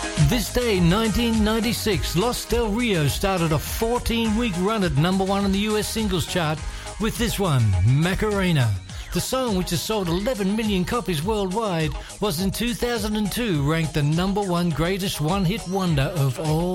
This day, 1996, Los Del Rio started a 14-week run at number one in the US singles chart with this one, Macarena. The song, which has sold 11 million copies worldwide, was in 2002 ranked the number one greatest one-hit wonder of all